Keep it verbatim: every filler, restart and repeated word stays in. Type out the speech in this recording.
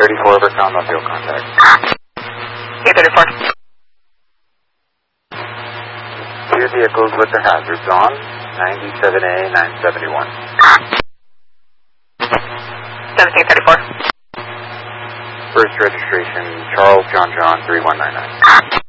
thirty-four over comma field contact. K thirty-four. Two vehicles with the hazards on, ninety-seven A, nine seventy-one. seventeen thirty-four. First registration, Charles John John three one nine nine.